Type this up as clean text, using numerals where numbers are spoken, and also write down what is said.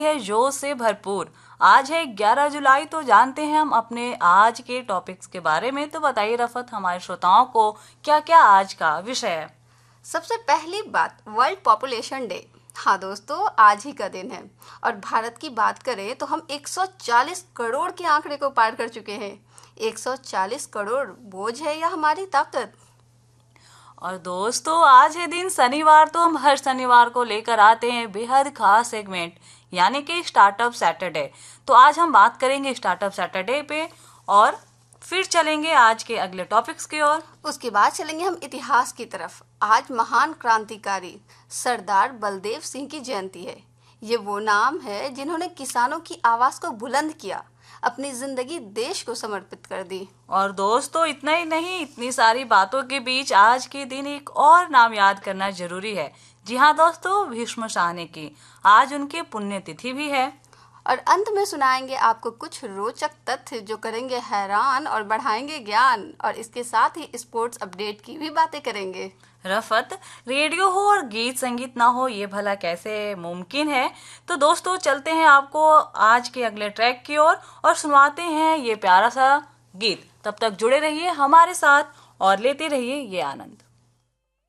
है जोश से भरपूर। आज है 11 जुलाई, तो जानते हैं हम अपने आज के टॉपिक्स के बारे में। तो बताइए रफत, हमारे श्रोताओं को क्या क्या आज का विषय है। सबसे पहली बात, वर्ल्ड पॉपुलेशन डे। हाँ दोस्तों, आज ही का दिन है और भारत की बात करें तो हम 140 करोड़ के आंकड़े को पार कर चुके हैं। 140 करोड़ बोझ है या हमारी ताकत। और दोस्तों, आज है दिन शनिवार, तो हम हर शनिवार को लेकर आते हैं बेहद खास सेगमेंट, यानी कि स्टार्टअप सैटरडे। तो आज हम बात करेंगे स्टार्टअप सैटरडे पे और फिर चलेंगे आज के अगले टॉपिक्स की ओर। उसके बाद चलेंगे हम इतिहास की तरफ। आज महान क्रांतिकारी सरदार बलदेव सिंह की जयंती है। ये वो नाम है जिन्होंने किसानों की आवाज को बुलंद किया, अपनी जिंदगी देश को समर्पित कर दी। और दोस्तों, इतना ही नहीं, इतनी सारी बातों के बीच आज के दिन एक और नाम याद करना जरूरी है। जी हाँ दोस्तों, भीष्म शाहनी की आज उनकी पुण्यतिथि भी है। और अंत में सुनाएंगे आपको कुछ रोचक तथ्य जो करेंगे हैरान और बढ़ाएंगे ज्ञान, और इसके साथ ही स्पोर्ट्स अपडेट की भी बातें करेंगे। रफत, रेडियो हो और गीत संगीत ना हो, ये भला कैसे मुमकिन है। तो दोस्तों, चलते हैं आपको आज के अगले ट्रैक की ओर और सुनवाते हैं ये प्यारा सा गीत। तब तक जुड़े रहिए हमारे साथ और लेते रहिए ये आनंद।